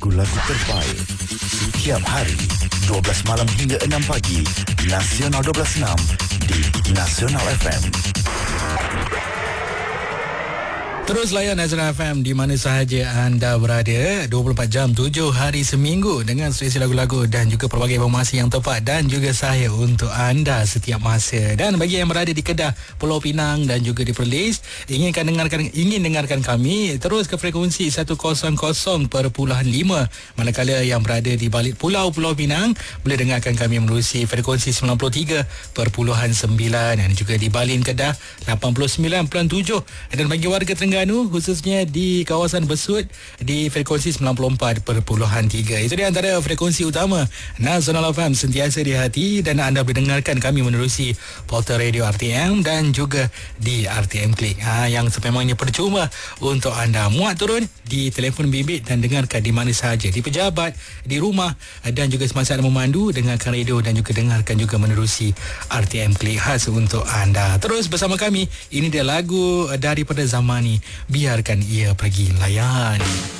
lagu-lagu terbaik setiap hari 12 malam hingga 6 pagi Nasional 12.6 di Nasional FM. Terus layan Nasional FM di mana sahaja anda berada 24 jam 7 hari seminggu dengan selesa lagu-lagu dan juga pelbagai informasi yang tepat dan juga saya untuk anda setiap masa. Dan bagi yang berada di Kedah, Pulau Pinang dan juga di Perlis ingin dengarkan kami terus ke frekuensi 100.5, manakala yang berada di balik Pulau Pinang boleh dengarkan kami menerusi frekuensi 93.9 dan juga di Balin Kedah 89.7 dan bagi warga Terengganu khususnya di kawasan Besut di frekuensi 94.3. Itu dia antara frekuensi utama Nasional FM sentiasa di hati dan anda boleh dengarkan kami menerusi portal radio RTM dan juga di RTM Klik. Yang sememangnya percuma untuk anda muat turun di telefon bimbit dan dengarkan di mana sahaja, di pejabat, di rumah dan juga semasa anda memandu dengarkan radio dan juga dengarkan juga menerusi RTM Klik khas untuk anda. Terus bersama kami, ini dia lagu daripada Zamani, biarkan ia pergi layan.